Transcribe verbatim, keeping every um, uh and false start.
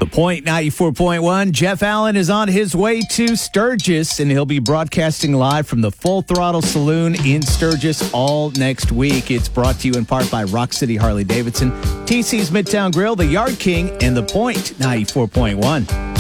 The Point ninety-four point one. Jeff Allen is on his way to Sturgis, and he'll be broadcasting live from the Full Throttle Saloon in Sturgis all next week. It's brought to you in part by Rock City Harley Davidson, T C's Midtown Grill, The Yard King, and The Point ninety-four point one.